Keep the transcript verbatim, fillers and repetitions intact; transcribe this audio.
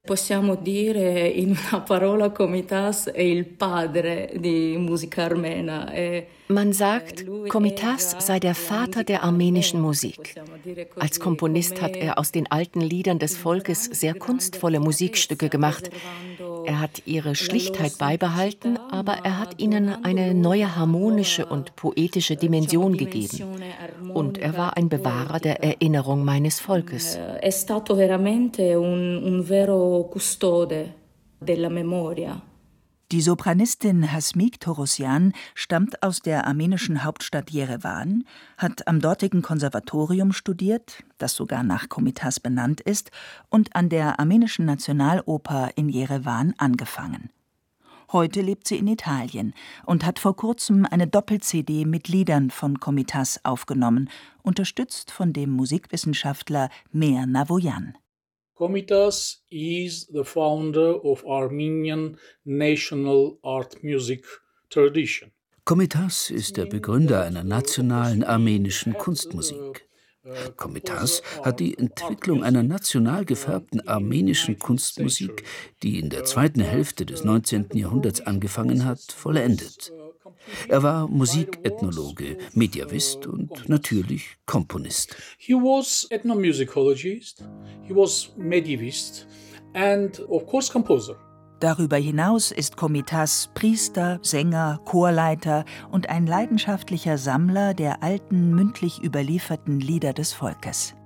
Possiamo dire in una parola Komitas è il padre di musica armena. Man sagt, Komitas sei der Vater der armenischen Musik. Als Komponist hat er aus den alten Liedern des Volkes sehr kunstvolle Musikstücke gemacht. Er hat ihre Schlichtheit beibehalten, aber er hat ihnen eine neue harmonische und poetische Dimension gegeben. Und er war ein Bewahrer der Erinnerung meines Volkes. È stato veramente un, un vero custode della memoria. Die Sopranistin Hasmik Torosyan stammt aus der armenischen Hauptstadt Jerewan, hat am dortigen Konservatorium studiert, das sogar nach Komitas benannt ist, und an der armenischen Nationaloper in Jerewan angefangen. Heute lebt sie in Italien und hat vor kurzem eine Doppel-C D mit Liedern von Komitas aufgenommen, unterstützt von dem Musikwissenschaftler Meir Navoyan. Komitas is the founder of Armenian national art music tradition. Komitas ist der Begründer einer nationalen armenischen Kunstmusik. Komitas hat die Entwicklung einer national gefärbten armenischen Kunstmusik, die in der zweiten Hälfte des neunzehnten Jahrhunderts angefangen hat, vollendet. Er war Musikethnologe, Mediavist und natürlich Komponist. He was ethnomusicologist, he was medievist and of course composer. Darüber hinaus ist Komitas Priester, Sänger, Chorleiter und ein leidenschaftlicher Sammler der alten mündlich überlieferten Lieder des Volkes.